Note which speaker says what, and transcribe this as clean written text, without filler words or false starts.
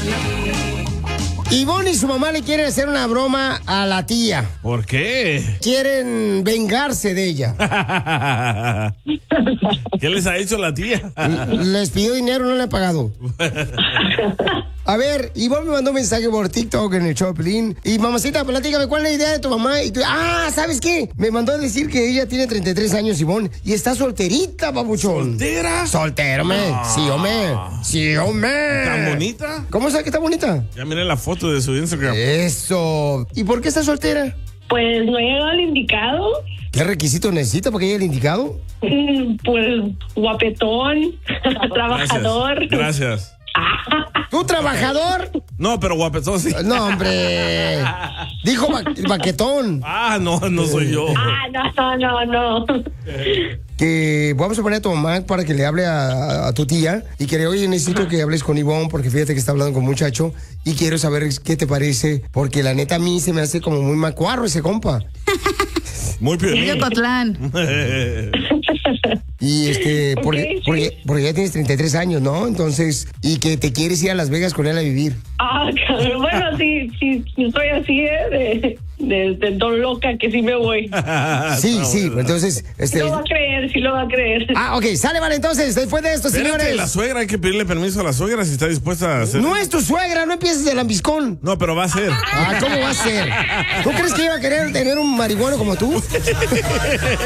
Speaker 1: Ivonne y su mamá le quieren hacer una broma a la tía.
Speaker 2: ¿Por qué?
Speaker 1: Quieren vengarse de ella.
Speaker 2: ¿Qué les ha hecho la tía?
Speaker 1: Les pidió dinero, no le ha pagado. A ver, Ivonne me mandó un mensaje por TikTok en el show de Piolín. Y mamacita, platícame, ¿cuál es la idea de tu mamá? Y tú, ¿sabes qué? Me mandó a decir que ella tiene 33 años, Ivonne, y está solterita, papuchón.
Speaker 2: ¿Soltera?
Speaker 1: Soltera, hombre. Sí, hombre. Sí, hombre.
Speaker 2: ¿Tan bonita?
Speaker 1: ¿Cómo sabes que está bonita?
Speaker 2: Ya miré la foto de su Instagram.
Speaker 1: Eso. ¿Y por qué está soltera?
Speaker 3: Pues no he llegado al indicado.
Speaker 1: ¿Qué requisito necesita para que llegue el indicado?
Speaker 3: Pues guapetón, trabajador.
Speaker 2: Gracias.
Speaker 1: ¿Tú trabajador?
Speaker 2: No, pero guapetón sí.
Speaker 1: No, hombre. Dijo baquetón.
Speaker 2: No soy yo.
Speaker 3: No.
Speaker 1: Que vamos a poner a tu mamá para que le hable a tu tía y que le, oye, necesito que hables con Ivonne porque fíjate que está hablando con un muchacho y quiero saber qué te parece porque la neta a mí se me hace como muy macuarro ese compa.
Speaker 2: Muy Piolín.
Speaker 1: Y porque ya tienes 33 años, ¿no? Entonces, y que te quieres ir a Las Vegas con él a vivir.
Speaker 3: Bueno, sí, estoy así, de don loca que sí me voy.
Speaker 1: Sí, entonces...
Speaker 3: Sí lo va a creer.
Speaker 1: Ok, sale, vale, entonces, después de esto,
Speaker 2: Espérate,
Speaker 1: señores...
Speaker 2: la suegra, hay que pedirle permiso a la suegra si está dispuesta a hacer...
Speaker 1: No es tu suegra, no empieces de lambiscón.
Speaker 2: No, pero va a ser.
Speaker 1: ¿Cómo va a ser? ¿Tú crees que iba a querer tener un marihuano como tú?